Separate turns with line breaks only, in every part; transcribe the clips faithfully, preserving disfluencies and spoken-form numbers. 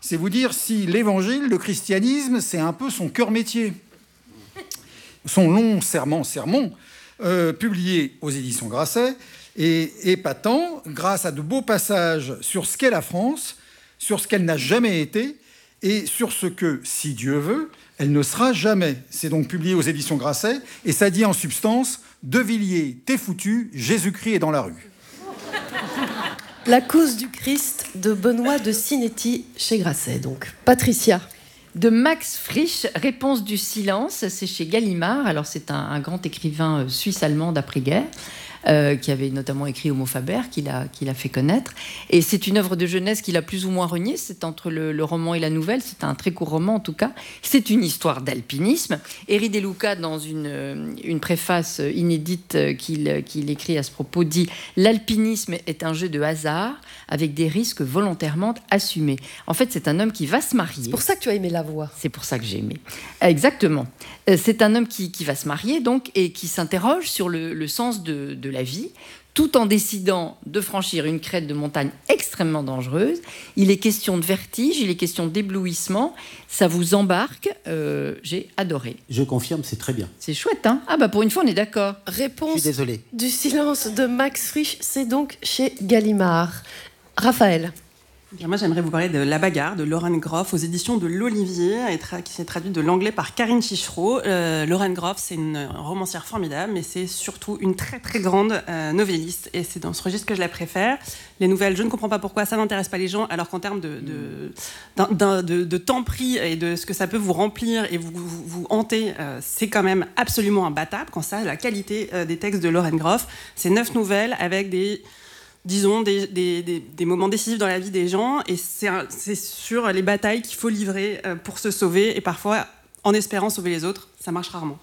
C'est vous dire si l'évangile, le christianisme, c'est un peu son cœur métier. Son long serment, sermon, euh, publié aux éditions Grasset, est épatant grâce à de beaux passages sur ce qu'est la France, sur ce qu'elle n'a jamais été, et sur ce que, si Dieu veut, elle ne sera jamais. C'est donc publié aux éditions Grasset, et ça dit en substance « De Villiers, t'es foutu, Jésus-Christ est dans la rue ».
La cause du Christ de Benoît de Sinetti chez Grasset. Donc, Patricia.
De Max Frisch, Réponse du silence, c'est chez Gallimard. Alors c'est un, un grand écrivain suisse-allemand d'après-guerre, euh, qui avait notamment écrit Homo Faber, qu'il a, qu'il a fait connaître. Et c'est une œuvre de jeunesse qu'il a plus ou moins reniée. C'est entre le, le roman et la nouvelle. C'est un très court roman en tout cas. C'est une histoire d'alpinisme. Eri De Luca, dans une, une préface inédite qu'il, qu'il écrit à ce propos, dit « L'alpinisme est un jeu de hasard avec des risques volontairement assumés ». En fait, c'est un homme qui va se marier.
C'est pour ça que tu as aimé la voix.
C'est pour ça que j'ai aimé. Exactement. C'est un homme qui, qui va se marier donc et qui s'interroge sur le, le sens de, de la vie, tout en décidant de franchir une crête de montagne extrêmement dangereuse. Il est question de vertige, il est question d'éblouissement. Ça vous embarque. Euh, j'ai adoré.
Je confirme, c'est très bien.
C'est chouette, hein ? Ah bah pour une fois, on est d'accord.
Réponse
Je suis désolé.
du silence de Max Frisch, c'est donc chez Gallimard. Raphaël.
Bien, moi, j'aimerais vous parler de La Bagarre de Lauren Groff aux éditions de l'Olivier, et tra- qui s'est traduite de l'anglais par Karine Chichereau. Euh, Lauren Groff, c'est une romancière formidable, mais c'est surtout une très très grande euh, novelliste, et c'est dans ce registre que je la préfère. Les nouvelles, je ne comprends pas pourquoi ça n'intéresse pas les gens, alors qu'en termes de, de, d'un, d'un, de, de temps pris et de ce que ça peut vous remplir et vous, vous, vous hanter, euh, c'est quand même absolument imbattable quand ça, la qualité euh, des textes de Lauren Groff. C'est neuf nouvelles avec des... disons, des, des, des, des moments décisifs dans la vie des gens, et c'est, un, c'est sur les batailles qu'il faut livrer euh, pour se sauver, et parfois, en espérant sauver les autres, ça marche rarement.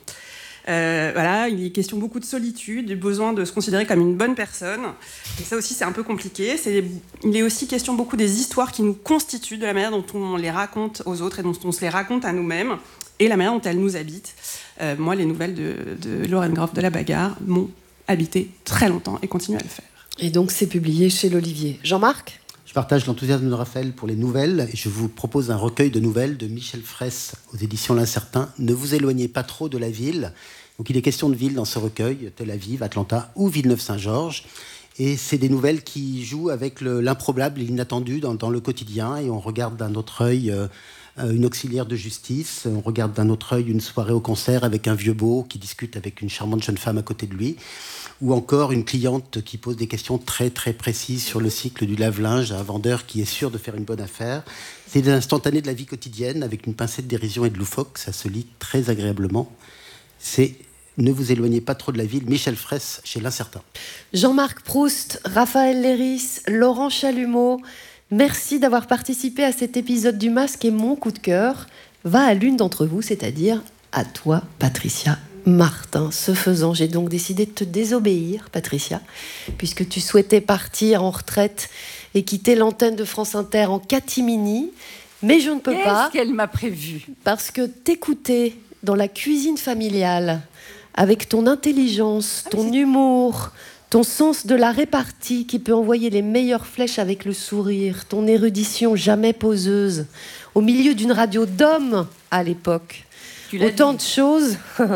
Euh, voilà, il est question beaucoup de solitude, du besoin de se considérer comme une bonne personne, et ça aussi, c'est un peu compliqué. C'est, il est aussi question beaucoup des histoires qui nous constituent, de la manière dont on les raconte aux autres, et dont on se les raconte à nous-mêmes, et la manière dont elles nous habitent. Euh, moi, les nouvelles de, de Lauren Groff de La Bagarre m'ont habité très longtemps, et continuent à le faire.
Et donc, c'est publié chez l'Olivier. Jean-Marc ?
Je partage l'enthousiasme de Raphaël pour les nouvelles et je vous propose un recueil de nouvelles de Michel Fraisse aux éditions L'Incertain. Ne vous éloignez pas trop de la ville. Donc, il est question de ville dans ce recueil, Tel Aviv, Atlanta ou Villeneuve-Saint-Georges. Et c'est des nouvelles qui jouent avec le, l'improbable et l'inattendu dans, dans le quotidien. Et on regarde d'un autre œil euh, une auxiliaire de justice. On regarde d'un autre œil une soirée au concert avec un vieux beau qui discute avec une charmante jeune femme à côté de lui. Ou encore une cliente qui pose des questions très très précises sur le cycle du lave-linge à un vendeur qui est sûr de faire une bonne affaire. C'est des instantanés de la vie quotidienne avec une pincée de dérision et de loufoque. Ça se lit très agréablement. C'est Ne vous éloignez pas trop de la ville, Michel Fraisse chez L'Incertain.
Jean-Marc Proust, Raphaël Léris, Laurent Chalumeau, merci d'avoir participé à cet épisode du Masque, et mon coup de cœur va à l'une d'entre vous, c'est-à-dire à toi, Patricia Martin. Ce faisant, j'ai donc décidé de te désobéir, Patricia, puisque tu souhaitais partir en retraite et quitter l'antenne de France Inter en catimini, mais je ne peux
Qu'est-ce
pas.
qu'elle m'a prévu ?
Parce que t'écouter dans la cuisine familiale, avec ton intelligence, ton humour, ton sens de la répartie qui peut envoyer les meilleures flèches avec le sourire, ton érudition jamais poseuse, au milieu d'une radio d'hommes à l'époque. Autant de choses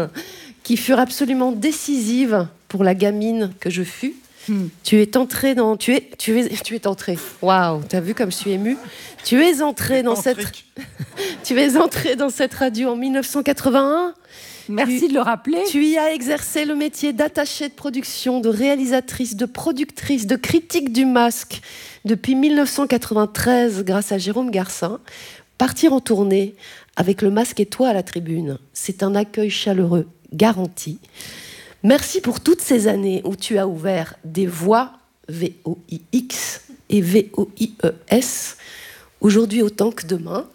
qui furent absolument décisives pour la gamine que je fus. Hmm. Tu es entrée dans... Tu es, tu es, tu es entrée. Waouh, t'as vu comme je suis émue. Tu es entrée dans cette... tu es entrée dans cette radio en mille neuf cent quatre-vingt-un.
Merci tu, de le rappeler.
Tu y as exercé le métier d'attachée de production, de réalisatrice, de productrice, de critique du masque depuis mille neuf cent quatre-vingt-treize grâce à Jérôme Garcin. Partir en tournée avec le Masque et toi à la tribune, c'est un accueil chaleureux garanti. Merci pour toutes ces années où tu as ouvert des voix, V O I X et V O I E S, aujourd'hui autant que demain.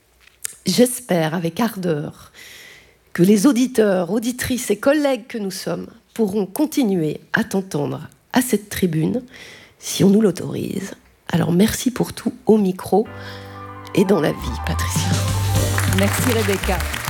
J'espère avec ardeur que les auditeurs, auditrices et collègues que nous sommes pourront continuer à t'entendre à cette tribune, si on nous l'autorise. Alors merci pour tout au micro et dans la vie, Patricia.
Merci Rebecca.